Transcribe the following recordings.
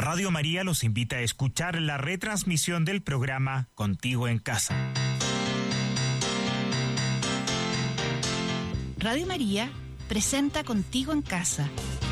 Radio María los invita a escuchar la retransmisión del programa Contigo en Casa. Radio María presenta Contigo en Casa.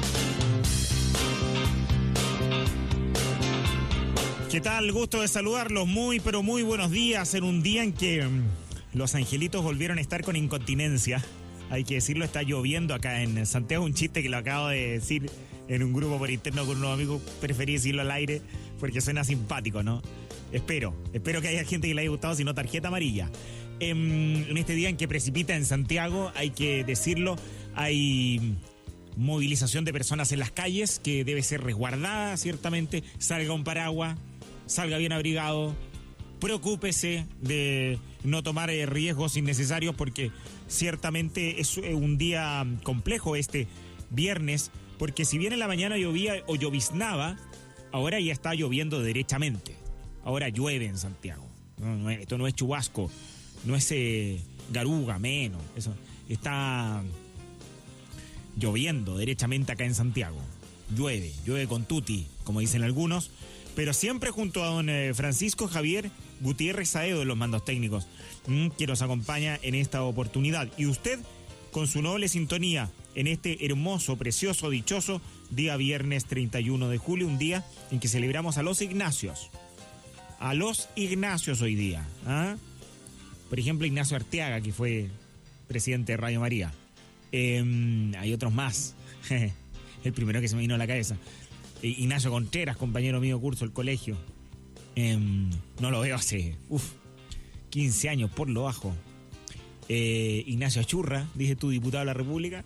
¿Qué tal? Gusto de saludarlos. Muy, pero muy buenos días en un día en que los angelitos volvieron a estar con incontinencia. Hay que decirlo, está lloviendo acá en Santiago. Un chiste que lo acabo de decir en un grupo por interno con unos amigos. Preferí decirlo al aire porque suena simpático, ¿no? Espero que haya gente que le haya gustado, si no, tarjeta amarilla. En este día en que precipita en Santiago, hay que decirlo, hay movilización de personas en las calles que debe ser resguardada, ciertamente. Salga un paraguas, salga bien abrigado, preocúpese de no tomar riesgos innecesarios porque ciertamente es un día complejo este viernes, porque si bien en la mañana llovía o lloviznaba, ahora ya está lloviendo derechamente. Ahora llueve en Santiago. Esto no es chubasco, no es garuga, menos. Eso está lloviendo derechamente acá en Santiago. Llueve con tutti, como dicen algunos, pero siempre junto a don Francisco Javier Gutiérrez Saedo en los mandos técnicos, que nos acompaña en esta oportunidad. Y usted, con su noble sintonía, en este hermoso, precioso, dichoso día viernes 31 de julio, un día en que celebramos a los Ignacios. A los Ignacios hoy día. Por ejemplo, Ignacio Arteaga, que fue presidente de Radio María. Hay otros más. El primero que se me vino a la cabeza. Ignacio Contreras, compañero mío de curso del colegio. No lo veo hace 15 años por lo bajo. Ignacio Achurra, dices tú, diputado de la República.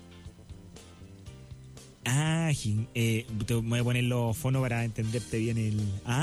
Te voy a poner los fonos para entenderte bien el...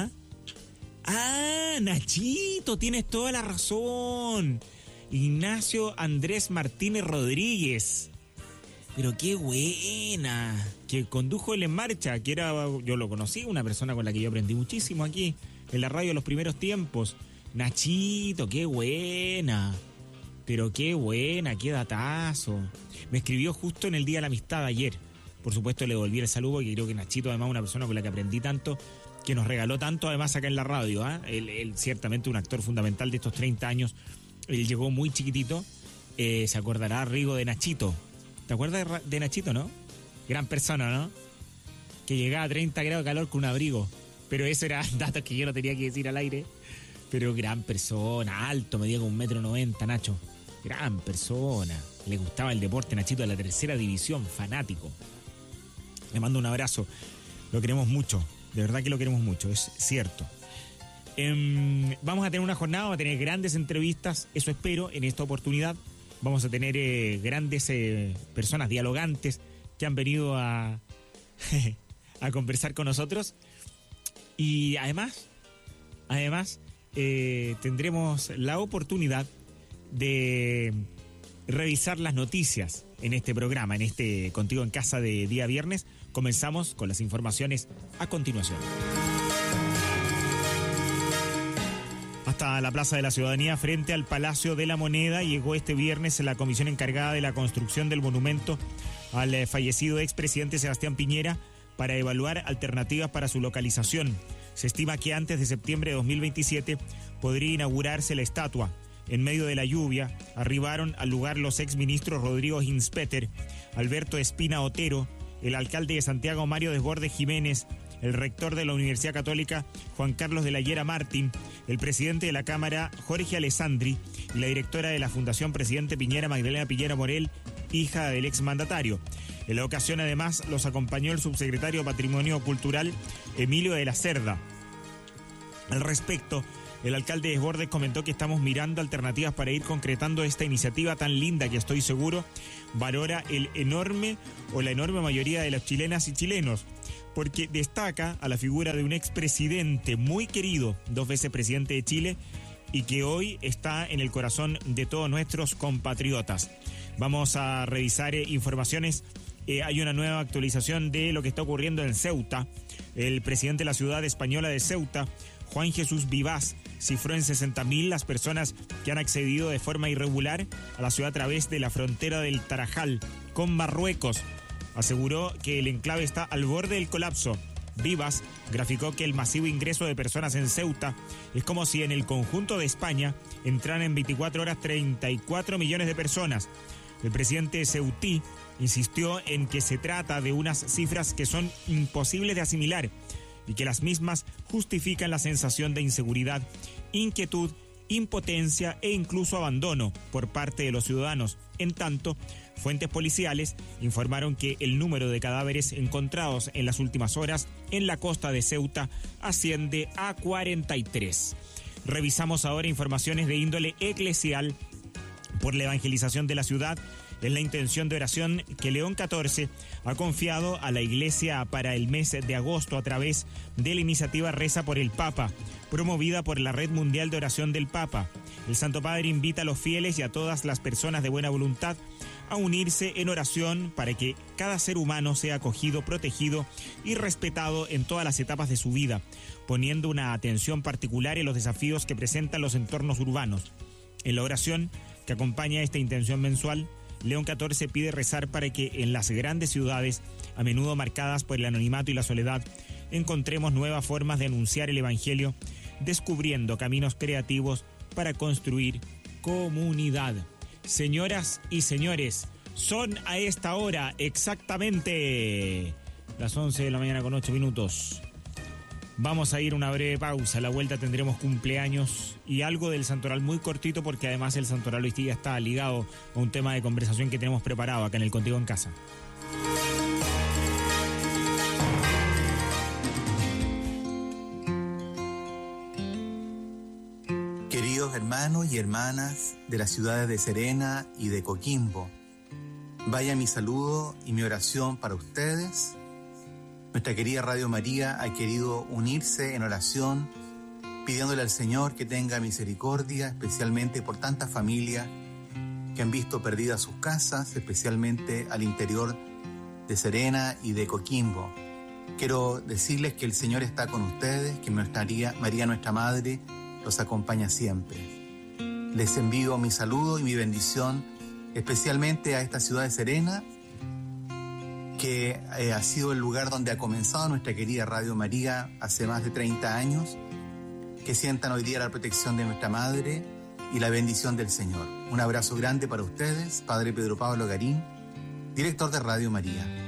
Nachito, tienes toda la razón. Ignacio Andrés Martínez Rodríguez. Pero qué buena. Que condujo él En Marcha, que era, yo lo conocí, una persona con la que yo aprendí muchísimo aquí en la radio en los primeros tiempos. Nachito, qué buena. Pero qué buena, qué datazo. Me escribió justo en el Día de la Amistad ayer. Por supuesto le devolví el saludo, y creo que Nachito, además, una persona con la que aprendí tanto, que nos regaló tanto, además, acá en la radio. Él ciertamente un actor fundamental de estos 30 años. Él llegó muy chiquitito. Se acordará, Rigo, de Nachito. ¿Te acuerdas de Nachito, no? Gran persona, ¿no? Que llegaba a 30 grados de calor con un abrigo. Pero eso era datos que yo no tenía que decir al aire. Pero gran persona, alto, medía como 1,90 m, Nacho. Gran persona. Le gustaba el deporte, Nachito, de la tercera división, fanático. Le mando un abrazo. Lo queremos mucho. De verdad que lo queremos mucho, es cierto. Vamos a tener una jornada, vamos a tener grandes entrevistas, eso espero, en esta oportunidad. Vamos a tener grandes personas dialogantes que han venido a conversar con nosotros. Y además, tendremos la oportunidad de revisar las noticias en este programa, en este Contigo en Casa de día viernes. Comenzamos con las informaciones a continuación. Hasta la Plaza de la Ciudadanía, frente al Palacio de la Moneda, llegó este viernes la comisión encargada de la construcción del monumento al fallecido expresidente Sebastián Piñera para evaluar alternativas para su localización. Se estima que antes de septiembre de 2027 podría inaugurarse la estatua. En medio de la lluvia, arribaron al lugar los exministros Rodrigo Hinspeter, Alberto Espina Otero, el alcalde de Santiago Mario Desbordes Jiménez, el rector de la Universidad Católica Juan Carlos de la Llera Martín, el presidente de la Cámara Jorge Alessandri y la directora de la Fundación Presidente Piñera Magdalena Piñera Morel, hija del exmandatario. En la ocasión, además, los acompañó el subsecretario de Patrimonio Cultural Emilio de la Cerda. Al respecto, el alcalde Desbordes comentó que estamos mirando alternativas para ir concretando esta iniciativa tan linda que estoy seguro valora la enorme mayoría de las chilenas y chilenos, porque destaca a la figura de un expresidente muy querido, 2 veces presidente de Chile, y que hoy está en el corazón de todos nuestros compatriotas. Vamos a revisar informaciones. Hay una nueva actualización de lo que está ocurriendo en Ceuta. El presidente de la ciudad española de Ceuta, Juan Jesús Vivas, cifró en 60.000 las personas que han accedido de forma irregular a la ciudad a través de la frontera del Tarajal con Marruecos. Aseguró que el enclave está al borde del colapso Vivas graficó que el masivo ingreso de personas en Ceuta es como si en el conjunto de España entraran en 24 horas 34 millones de personas. El presidente ceutí insistió en que se trata de unas cifras que son imposibles de asimilar y que las mismas justifican la sensación de inseguridad, inquietud, impotencia e incluso abandono por parte de los ciudadanos. En tanto, fuentes policiales informaron que el número de cadáveres encontrados en las últimas horas en la costa de Ceuta asciende a 43. Revisamos ahora informaciones de índole eclesial. Por la evangelización de la ciudad, es la intención de oración que León XIV ha confiado a la Iglesia para el mes de agosto a través de la iniciativa Reza por el Papa, promovida por la Red Mundial de Oración del Papa. El Santo Padre invita a los fieles y a todas las personas de buena voluntad a unirse en oración para que cada ser humano sea acogido, protegido y respetado en todas las etapas de su vida, poniendo una atención particular en los desafíos que presentan los entornos urbanos. En la oración que acompaña esta intención mensual, León XIV pide rezar para que en las grandes ciudades, a menudo marcadas por el anonimato y la soledad, encontremos nuevas formas de anunciar el Evangelio, descubriendo caminos creativos para construir comunidad. Señoras y señores, son a esta hora exactamente las 11 de la mañana con 8 minutos. Vamos a ir a una breve pausa. A la vuelta tendremos cumpleaños y algo del santoral muy cortito, porque además el santoral hoy día está ligado a un tema de conversación que tenemos preparado acá en el Contigo en Casa. Queridos hermanos y hermanas de las ciudades de Serena y de Coquimbo, vaya mi saludo y mi oración para ustedes. Nuestra querida Radio María ha querido unirse en oración, pidiéndole al Señor que tenga misericordia, especialmente por tantas familias que han visto perdidas sus casas, especialmente al interior de Serena y de Coquimbo. Quiero decirles que el Señor está con ustedes, que María, nuestra Madre, los acompaña siempre. Les envío mi saludo y mi bendición, especialmente a esta ciudad de Serena, que ha sido el lugar donde ha comenzado nuestra querida Radio María hace más de 30 años, que sientan hoy día la protección de nuestra Madre y la bendición del Señor. Un abrazo grande para ustedes, Padre Pedro Pablo Garín, director de Radio María.